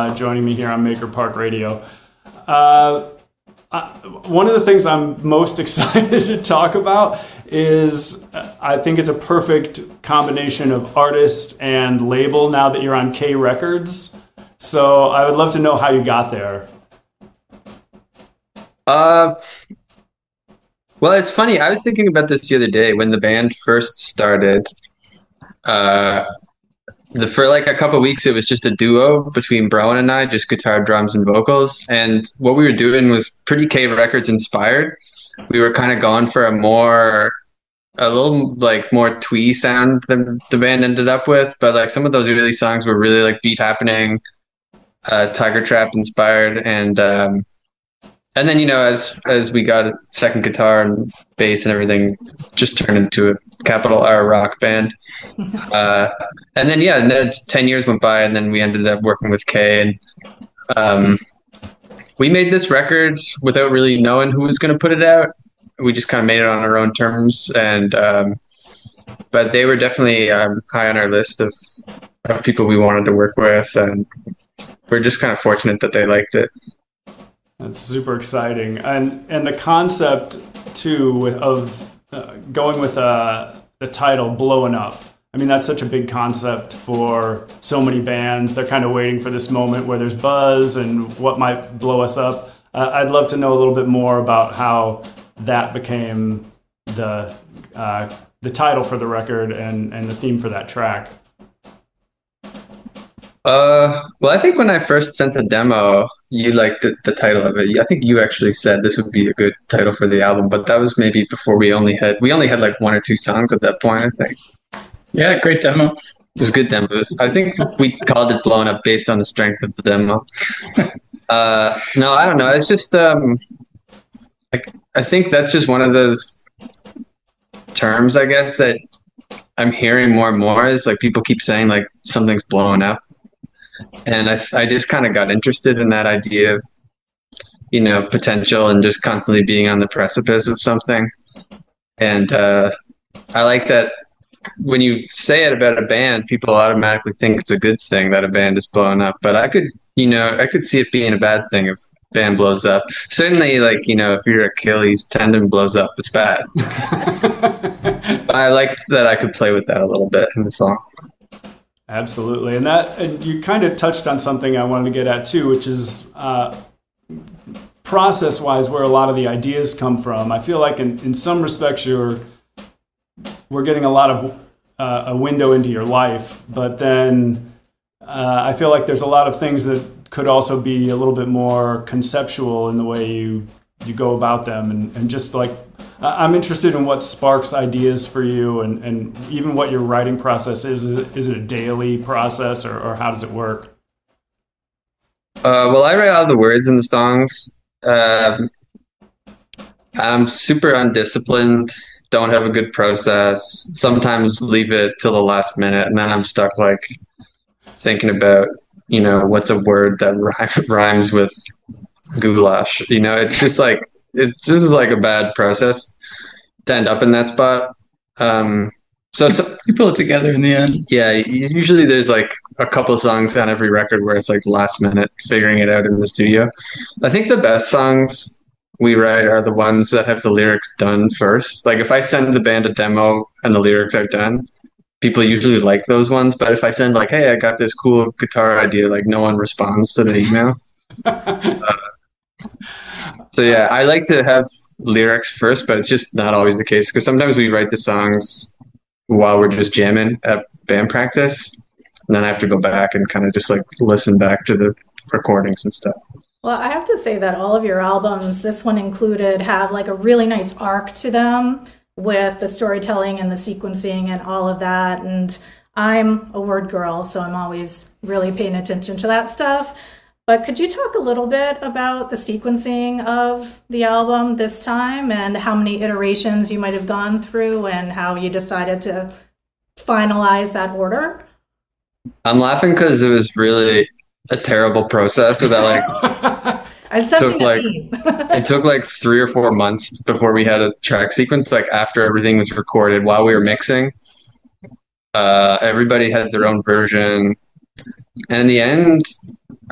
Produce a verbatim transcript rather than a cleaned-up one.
uh, joining me here on Maker Park Radio. Uh, I, one of the things I'm most excited to talk about is uh, I think it's a perfect combination of artist and label now that you're on K Records. So I would love to know how you got there. Uh, well, it's funny. I was thinking about this the other day when the band first started. Uh, the for like a couple of weeks, it was just a duo between Browan and I, just guitar, drums, and vocals. And what we were doing was pretty K Records inspired. We were kind of going for a more, a little like more twee sound than the band ended up with. But like some of those early songs were really like beat happening, uh, Tiger Trap inspired, and um, and then, you know, as as we got a second guitar and bass and everything, just turned into a capital R rock band. Uh, and then, yeah, and then ten years went by, and then we ended up working with Kay. And um, we made this record without really knowing who was going to put it out. We just kind of made it on our own terms. And um, but they were definitely um, high on our list of, of people we wanted to work with. And we're just kind of fortunate that they liked it. That's super exciting. And and the concept, too, of uh, going with uh, the title Blowing Up. I mean, that's such a big concept for so many bands. They're kind of waiting for this moment where there's buzz and what might blow us up. Uh, I'd love to know a little bit more about how that became the uh, the title for the record and, and the theme for that track. Uh, well, I think when I first sent the demo, you liked the, the title of it. I think you actually said this would be a good title for the album, but that was maybe before we only had we only had like one or two songs at that point, I think. Yeah, great demo. It was good demos. I think we called it Blown Up based on the strength of the demo. uh, no, I don't know. It's just um, like I think that's just one of those terms, I guess, that I'm hearing more and more. Is like people keep saying like something's blowing up. And I, I just kind of got interested in that idea of, you know, potential and just constantly being on the precipice of something. And uh, I like that when you say it about a band, people automatically think it's a good thing that a band is blowing up. But I could, you know, I could see it being a bad thing if a band blows up. Certainly, like, you know, if your Achilles tendon blows up, it's bad. But I like that I could play with that a little bit in the song. Absolutely. And that, and you kind of touched on something I wanted to get at too, which is uh, process-wise where a lot of the ideas come from. I feel like in, in some respects you're we're getting a lot of uh, a window into your life, but then uh, I feel like there's a lot of things that could also be a little bit more conceptual in the way you you go about them, and, and just like I'm interested in what sparks ideas for you, and, and even what your writing process is. Is it, is it a daily process, or, or how does it work? Uh, well, I write all the words in the songs. Um, I'm super undisciplined, don't have a good process, sometimes leave it till the last minute, and then I'm stuck like thinking about, you know, what's a word that rhymes with goulash. You know, it's just like, it's just like a bad process to end up in that spot. Um, so, so you pull it together in the end. Yeah, usually there's like a couple songs on every record where it's like last minute figuring it out in the studio. I think the best songs we write are the ones that have the lyrics done first. Like if I send the band a demo and the lyrics are done, people usually like those ones. But if I send like, hey, I got this cool guitar idea, like no one responds to the email. uh, so yeah, I like to have lyrics first, but it's just not always the case because sometimes we write the songs while we're just jamming at band practice, and then I have to go back and kind of just like listen back to the recordings and stuff. Well, I have to say that all of your albums, this one included, have like a really nice arc to them with the storytelling and the sequencing and all of that. And I'm a word girl, so I'm always really paying attention to that stuff. But could you talk a little bit about the sequencing of the album this time and how many iterations you might have gone through and how you decided to finalize that order? I'm laughing because it was really a terrible process that like took like it took like three or four months before we had a track sequence. Like after everything was recorded, while we were mixing, uh, everybody had their own version, and in the end,